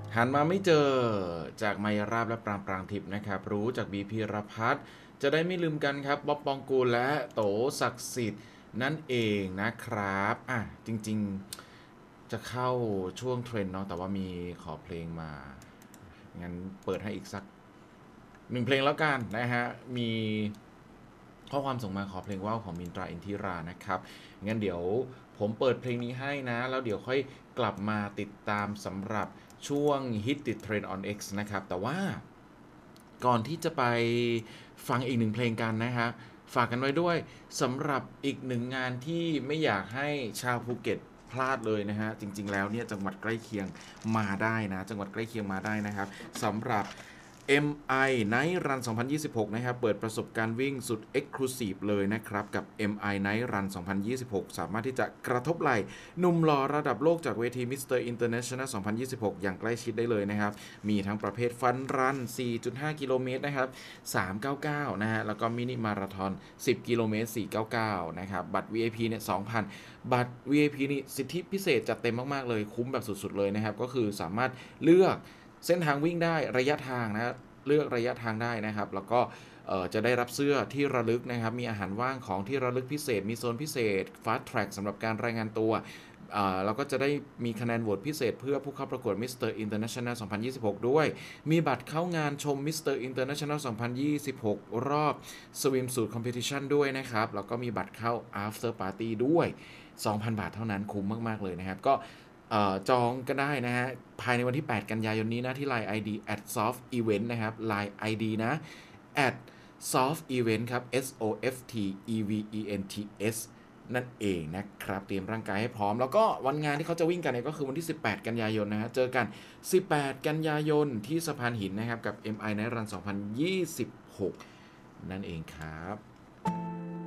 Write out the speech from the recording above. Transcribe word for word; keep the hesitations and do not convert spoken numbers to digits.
หันมาไม่เจอจากไมราบและปรางปรางทิพย์นะครับรู้จากบีพีรพัฒน์จะได้ไม่ลืมกันครับบ๊อบปองกูลและโตศักดิ์สิทธิ์นั่นเองนะครับอ่ะจริงๆจะเข้าช่วงเทรนด์เนาะแต่ว่ามีขอเพลงมางั้นเปิดให้อีกสักหนึ่งเพลงแล้วกันนะฮะมีข้อความส่งมาขอเพลงว่าวของมินตราอินทิรานะครับงั้นเดี๋ยวผมเปิดเพลงนี้ให้นะแล้วเดี๋ยวค่อยกลับมาติดตามสำหรับช่วงฮิตติดเทรนด์ on X นะครับแต่ว่าก่อนที่จะไปฟังอีกหนึ่งเพลงกันนะครับฝากกันไว้ด้วยสำหรับอีกหนึ่งงานที่ไม่อยากให้ชาวภูเก็ตพลาดเลยนะฮะจริงๆแล้วเนี่ยจังหวัดใกล้เคียงมาได้นะจังหวัดใกล้เคียงมาได้นะครับสำหรับ เอ็ม ไอ Night Run สองพันยี่สิบหกนะครับเปิดประสบการณ์วิ่งสุด Exclusive เลยนะครับกับ เอ็ม ไอ Night Run สองพันยี่สิบหกสามารถที่จะกระทบไหล่หนุ่มหล่อระดับโลกจากเวที มิสเตอร์ International สองพันยี่สิบหกอย่างใกล้ชิดได้เลยนะครับมีทั้งประเภทฟันรัน สี่จุดห้า กิโลเมตรนะครับสามร้อยเก้าสิบเก้านะฮะแล้วก็มินิมาราธอนสิบกิโลเมตรสี่ร้อยเก้าสิบเก้านะครับบัตร วี ไอ พี เนี่ย สองพัน บัตร วี ไอ พี นี่สิทธิพิเศษจัดเต็มมากๆเลยคุ้มแบบสุดๆเลยนะครับก็คือสามารถเลือกเส้นทางวิ่งได้ระยะทางนะเลือกระยะทางได้นะครับแล้วก็จะได้รับเสื้อที่ระลึกนะครับมีอาหารว่างของที่ระลึกพิเศษมีโซนพิเศษ Fast Track สำหรับการรายงานตัวเราก็จะได้มีคะแนนโหวตพิเศษเพื่อผู้เข้าประกวด มิสเตอร์ International สองพันยี่สิบหกด้วยมีบัตรเข้างานชม มิสเตอร์ International สองพันยี่สิบหกรอบ Swimsuit Competition ด้วยนะครับแล้วก็มีบัตรเข้า After Party ด้วย สองพัน บาทเท่านั้นคุ้มมากๆเลยนะครับก็จองก็ได้นะฮะภายในวันที่แปดกันยายนนี้นะที่ ไลน์ ไอ ดี แอท ซอฟต์ อีเวนต์ นะครับ ไลน์ ไอ ดี นะ แอท ซอฟต์ อีเวนต์ ครับ S O F T E V E N T S นั่นเองนะครับเตรียมร่างกายให้พร้อมแล้วก็วันงานที่เขาจะวิ่งกันเนี่ยก็คือวันที่สิบแปดกันยายนนะฮะเจอกันสิบแปดกันยายนที่สะพานหินนะครับกับ เอ็ม ไอ Night Run สองพันยี่สิบหกนั่นเองครับ